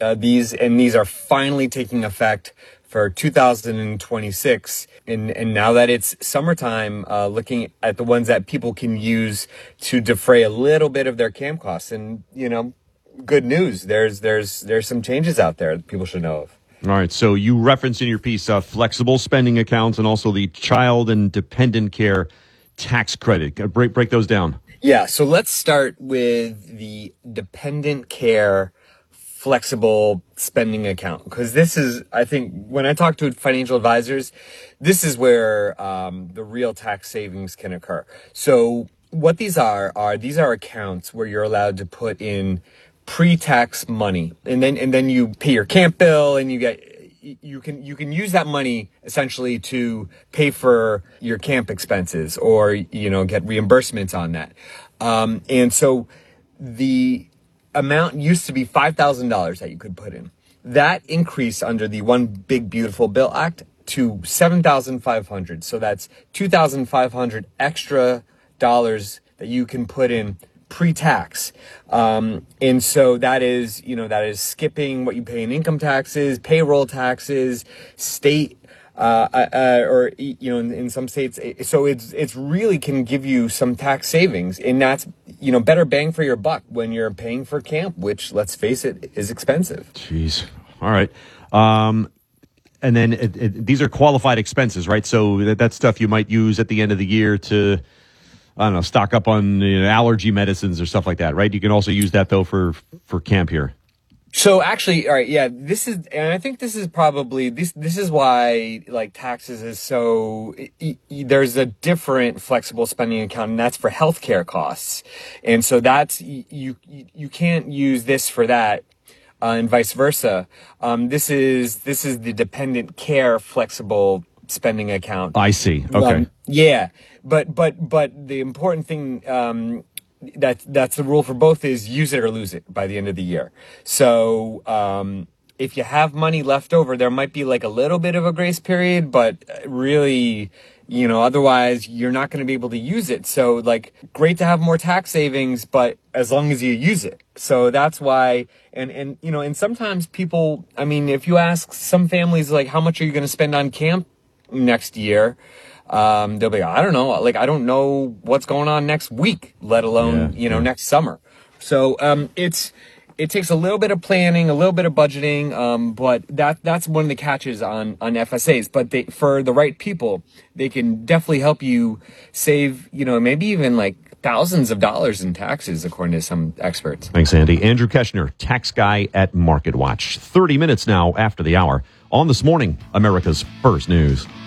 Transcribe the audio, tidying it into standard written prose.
These are finally taking effect for 2026. And now that it's summertime, looking at the ones that people can use to defray a little bit of their camp costs. And, good news. There's some changes out there that people should know of. All right. So you referenced in your piece flexible spending accounts and also the child and dependent care tax credit. Break those down. Yeah. So let's start with the dependent care flexible spending account, because this is, I think, when I talk to financial advisors, this is where the real tax savings can occur. So what these are accounts where you're allowed to put in pre-tax money, and then you pay your camp bill, and you can use that money essentially to pay for your camp expenses, or get reimbursements on that. And so the amount used to be $5,000 that you could put in. That increased under the One Big Beautiful Bill Act to $7,500. So that's $2,500 extra dollars that you can put in pre-tax. And so that is skipping what you pay in income taxes, payroll taxes, state, or in some states. So it's really can give you some tax savings, and that's, better bang for your buck when you're paying for camp, which, let's face it, is expensive. Jeez. All right. And then these are qualified expenses, right? So that's stuff you might use at the end of the year to, I don't know, stock up on allergy medicines or stuff like that, right? You can also use that, though, for camp here. So actually, all right, yeah, and I think this is probably, this is why, taxes is so, there's a different flexible spending account, and that's for healthcare costs. And so that's, you can't use this for that, and vice versa. This is the dependent care flexible spending account. I see. Okay. Yeah. But the important thing, that's the rule for both, is use it or lose it by the end of the year. So if you have money left over, there might be a little bit of a grace period, but really, otherwise you're not going to be able to use it. So great to have more tax savings, but as long as you use it. So that's why, and sometimes people, if you ask some families, how much are you going to spend on camp next year? They'll be, I don't know. I don't know what's going on next week, let alone, next summer. So, it takes a little bit of planning, a little bit of budgeting. But that's one of the catches on FSAs. But for the right people, they can definitely help you save, maybe even thousands of dollars in taxes, according to some experts. Thanks, Andy. Andrew Keshner, tax guy at MarketWatch. 30 minutes now after the hour on This Morning, America's First News.